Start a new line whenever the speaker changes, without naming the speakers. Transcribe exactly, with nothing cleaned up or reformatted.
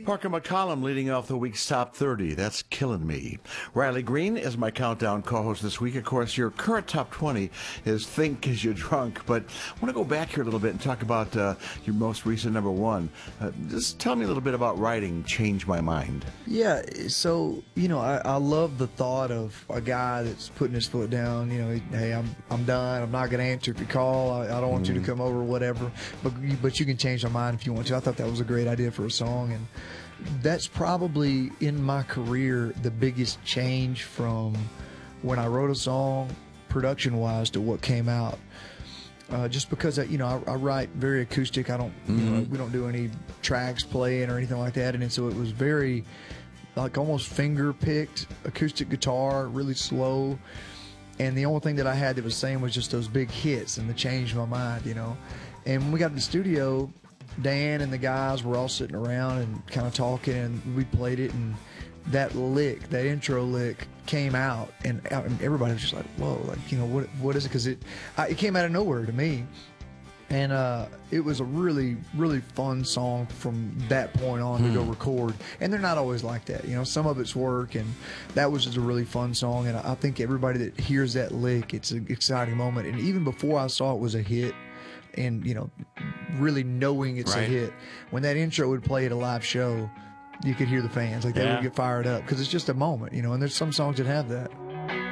Parker McCollum leading off the week's top thirty. That's killing me. Riley Green is my countdown co-host this week. Of course, your current top twenty is Think 'Cause You're Drunk. But I want to go back here a little bit and talk about uh, your most recent number one. Uh, just tell me a little bit about writing Change My Mind.
Yeah, so, you know, I, I love the thought of a guy that's putting his foot down. You know, he, hey, I'm I'm done. I'm not going to answer if you call. I, I don't want mm-hmm. you to come over, whatever. But, but you can change my mind if you want to. I thought that was a great idea for a song. And that's probably in my career the biggest change from when I wrote a song production wise to what came out. Uh, just because I, you know I, I write very acoustic. I don't mm-hmm. you know we don't do any tracks playing or anything like that, and so it was very like almost finger picked acoustic guitar, really slow. And the only thing that I had that was the same was just those big hits and the Change My Mind, you know. And when we got in the studio, Dan and the guys were all sitting around and kind of talking, and we played it, and that lick, that intro lick, came out, and, and everybody was just like, "Whoa!" Like, you know, what what is it? Because it I, it came out of nowhere to me, and uh, it was a really really fun song from that point on hmm. to go record. And they're not always like that, you know. Some of it's work, and that was just a really fun song. And I think everybody that hears that lick, it's an exciting moment. And even before I saw it was a hit, and you know, really knowing it's
right.
a hit, when that intro would play at a live show, you could hear the fans, like they
yeah.
would get fired up because it's just a moment, you know. And there's some songs that have that.